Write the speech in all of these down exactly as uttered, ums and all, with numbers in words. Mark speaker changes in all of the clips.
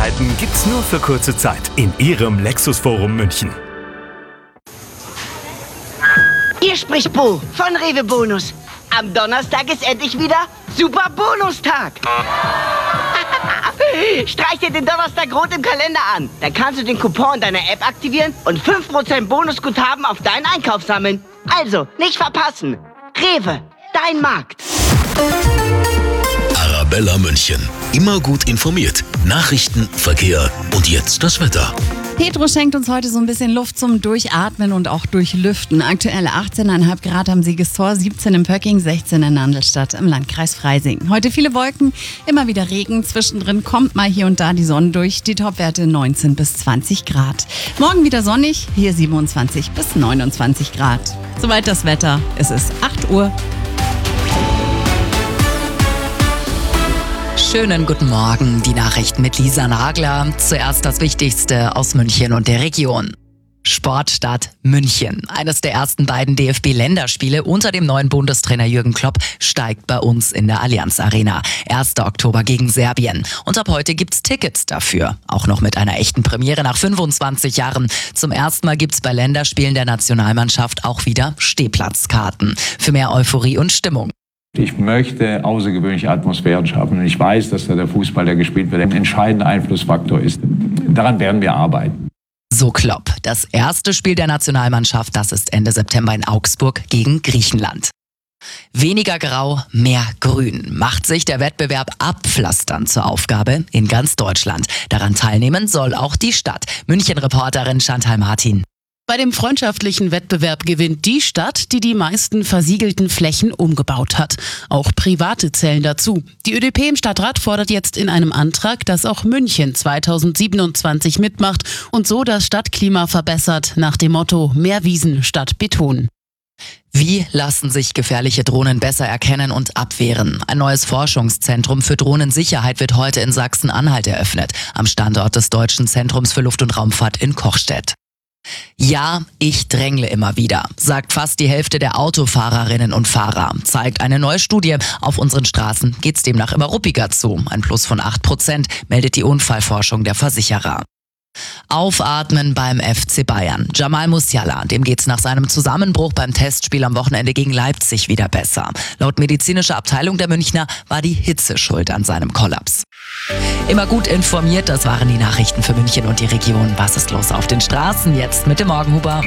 Speaker 1: Neuigkeiten gibt's nur für kurze Zeit in Ihrem Lexus Forum München.
Speaker 2: Hier spricht Bo von Rewe Bonus. Am Donnerstag ist endlich wieder Super Bonustag. Streich dir den Donnerstag rot im Kalender an. Dann kannst du den Coupon deiner App aktivieren und fünf Prozent Bonusguthaben auf deinen Einkauf sammeln. Also, nicht verpassen. Rewe, dein Markt.
Speaker 3: Arabella München. Immer gut informiert. Nachrichten, Verkehr und jetzt das Wetter.
Speaker 4: Petro schenkt uns heute so ein bisschen Luft zum Durchatmen und auch Durchlüften. Aktuell achtzehn Komma fünf Grad am Siegestor, siebzehn im Pöcking, sechzehn in Nandelstadt im Landkreis Freising. Heute viele Wolken, immer wieder Regen. Zwischendrin kommt mal hier und da die Sonne durch. Die Topwerte neunzehn bis zwanzig Grad. Morgen wieder sonnig, hier siebenundzwanzig bis neunundzwanzig Grad. Soweit das Wetter. Es ist acht Uhr.
Speaker 5: Schönen guten Morgen, die Nachrichten mit Lisa Nagler. Zuerst das Wichtigste aus München und der Region. Sportstadt München. Eines der ersten beiden D F B-Länderspiele unter dem neuen Bundestrainer Jürgen Klopp steigt bei uns in der Allianz Arena. erster Oktober gegen Serbien. Und ab heute gibt's Tickets dafür. Auch noch mit einer echten Premiere nach fünfundzwanzig Jahren. Zum ersten Mal gibt's bei Länderspielen der Nationalmannschaft auch wieder Stehplatzkarten. Für mehr Euphorie und Stimmung.
Speaker 6: Ich möchte außergewöhnliche Atmosphären schaffen und ich weiß, dass da der Fußball, der gespielt wird, ein entscheidender Einflussfaktor ist. Daran werden wir arbeiten.
Speaker 5: So Klopp. Das erste Spiel der Nationalmannschaft, das ist Ende September in Augsburg gegen Griechenland. Weniger Grau, mehr Grün. Macht sich der Wettbewerb Abpflastern zur Aufgabe in ganz Deutschland. Daran teilnehmen soll auch die Stadt. München-Reporterin Chantal Martin.
Speaker 7: Bei dem freundschaftlichen Wettbewerb gewinnt die Stadt, die die meisten versiegelten Flächen umgebaut hat. Auch Private zählen dazu. Die Ö D P im Stadtrat fordert jetzt in einem Antrag, dass auch München zweitausendsiebenundzwanzig mitmacht und so das Stadtklima verbessert, nach dem Motto mehr Wiesen statt Beton.
Speaker 5: Wie lassen sich gefährliche Drohnen besser erkennen und abwehren? Ein neues Forschungszentrum für Drohnensicherheit wird heute in Sachsen-Anhalt eröffnet, am Standort des Deutschen Zentrums für Luft- und Raumfahrt in Kochstedt. Ja, ich drängle immer wieder, sagt fast die Hälfte der Autofahrerinnen und Fahrer. Zeigt eine neue Studie. Auf unseren Straßen geht's demnach immer ruppiger zu. Ein Plus von acht Prozent meldet die Unfallforschung der Versicherer. Aufatmen beim F C Bayern. Jamal Musiala, dem geht's nach seinem Zusammenbruch beim Testspiel am Wochenende gegen Leipzig wieder besser. Laut medizinischer Abteilung der Münchner war die Hitze schuld an seinem Kollaps. Immer gut informiert, das waren die Nachrichten für München und die Region. Was ist los auf den Straßen? Jetzt mit dem Morgenhuber.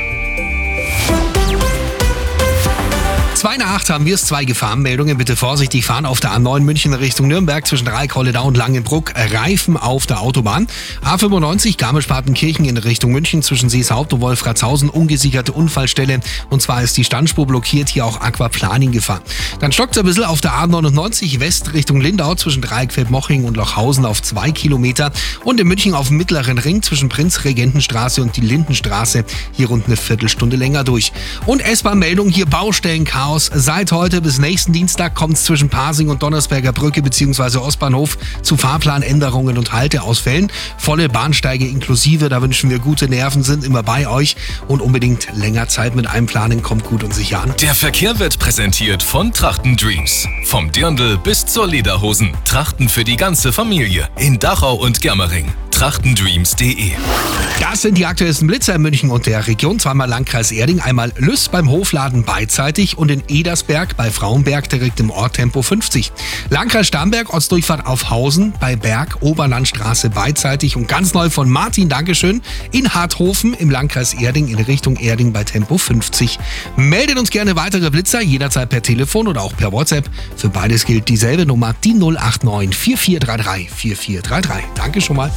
Speaker 8: zwei nach acht haben wir es, zwei Gefahrenmeldungen. Bitte vorsichtig fahren auf der A neun München Richtung Nürnberg zwischen Dreieck, Holledau und Langenbruck. Reifen auf der Autobahn. A fünfundneunzig Garmisch-Partenkirchen in Richtung München zwischen Seeshaupt und Wolfratshausen. Ungesicherte Unfallstelle. Und zwar ist die Standspur blockiert, hier auch Aquaplaning gefahren. Dann stockt es ein bisschen auf der A neunundneunzig West Richtung Lindau zwischen Dreieck, Feldmoching und Lochhausen auf zwei Kilometer. Und in München auf dem Mittleren Ring zwischen Prinz-Regentenstraße und die Lindenstraße. Hier rund eine Viertelstunde länger durch. Und S-Bahn-Meldung hier Baustellenchaos. Seit heute bis nächsten Dienstag kommt es zwischen Pasing und Donnersberger Brücke bzw. Ostbahnhof zu Fahrplanänderungen und Halteausfällen. Volle Bahnsteige inklusive, da wünschen wir gute Nerven, sind immer bei euch und unbedingt länger Zeit mit einplanen, kommt gut und sicher an.
Speaker 3: Der Verkehr wird präsentiert von Trachten Dreams. Vom Dirndl bis zur Lederhosen. Trachten für die ganze Familie in Dachau und Germering. trachtendreams punkt de.
Speaker 8: Das sind die aktuellsten Blitzer in München und der Region. Zweimal Landkreis Erding, einmal Lüss beim Hofladen beidseitig und in Edersberg bei Frauenberg direkt im Ort Tempo fünfzig. Landkreis Starnberg, Ortsdurchfahrt auf Hausen bei Berg, Oberlandstraße beidseitig und ganz neu von Martin, Dankeschön, in Harthofen im Landkreis Erding in Richtung Erding bei Tempo fünfzig. Meldet uns gerne weitere Blitzer, jederzeit per Telefon oder auch per WhatsApp. Für beides gilt dieselbe Nummer, die null acht neun vier vier drei drei vier vier drei drei. Danke schon mal.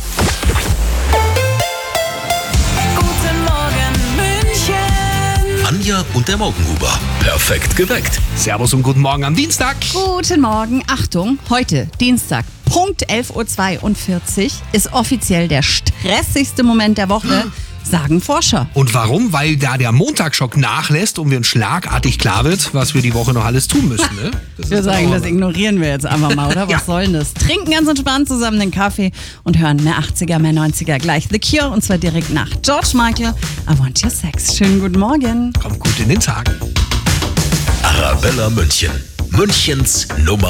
Speaker 3: Anja und der Morgenhuber. Perfekt geweckt.
Speaker 8: Servus und guten Morgen am Dienstag.
Speaker 4: Guten Morgen. Achtung, heute Dienstag, Punkt elf Uhr zweiundvierzig ist offiziell der stressigste Moment der Woche, sagen Forscher.
Speaker 8: Und warum? Weil da der Montagsschock nachlässt und wir uns schlagartig klar wird, was wir die Woche noch alles tun müssen. Ne?
Speaker 4: Ich würde sagen, das ignorieren wir jetzt einfach mal, oder? Was ja. soll denn das? Trinken ganz entspannt zusammen den Kaffee und hören mehr achtziger, mehr neunziger gleich The Cure und zwar direkt nach George Michael. I Want Your Sex. Schönen guten Morgen.
Speaker 8: Kommt gut in den Tag.
Speaker 3: Arabella München. Münchens Nummer